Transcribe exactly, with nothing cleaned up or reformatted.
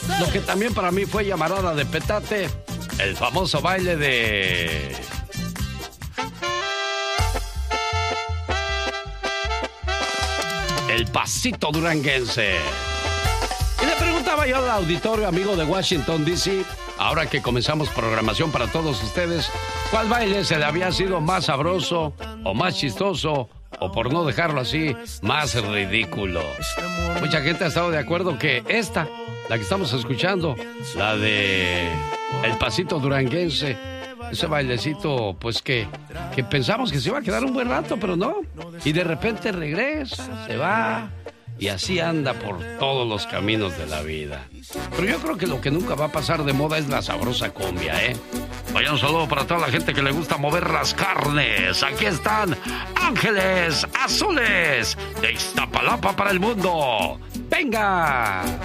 Lo que también para mí fue llamarada de petate, el famoso baile de... el pasito duranguense. Y le preguntaba yo al auditorio amigo de Washington, D C, ahora que comenzamos programación para todos ustedes, ¿cuál baile se le había sido más sabroso o más chistoso o, por no dejarlo así, más ridículo? Mucha gente ha estado de acuerdo que esta, la que estamos escuchando, la de el pasito duranguense, ese bailecito, pues que, que pensamos que se iba a quedar un buen rato, pero no. Y de repente regresa, se va, y así anda por todos los caminos de la vida. Pero yo creo que lo que nunca va a pasar de moda es la sabrosa cumbia, ¿eh? Vaya, un saludo para toda la gente que le gusta mover las carnes. Aquí están Ángeles Azules de Iztapalapa para el mundo. ¡Venga!